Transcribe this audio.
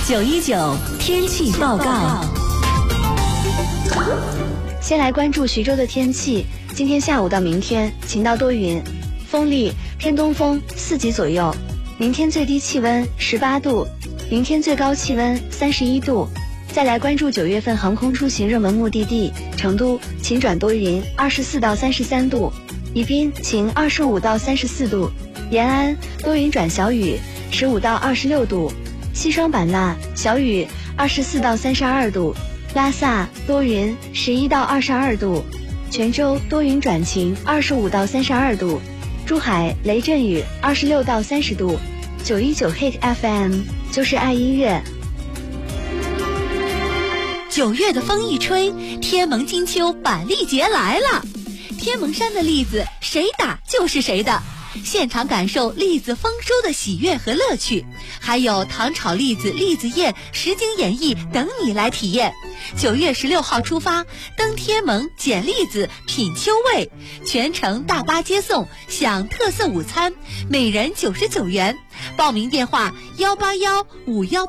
919天气报告。 先来关注徐州的天气，今天下午到明天晴到多云，风力偏东风4级左右。明天最低气温18度，明天最高气温31度。再来关注9月份航空出行热门目的地，成都晴转多云，24到33度；宜宾晴25到34度；延安多云转小雨，15到26度；西双版纳小雨，24到32度；拉萨多云，11到22度；泉州多云转晴，25到32度；珠海雷阵雨，26到30度。919 Hit FM 就是爱音乐。 9月的风一吹，天蒙金秋板栗节来了。天蒙山的栗子谁打就是谁的，现场感受栗子丰收的喜悦和乐趣，还有糖炒栗子、栗子宴、实景演绎等你来体验。9月16号出发，登天蒙捡栗子品秋味，全程大巴接送，享特色午餐，每人99元。报名电话18151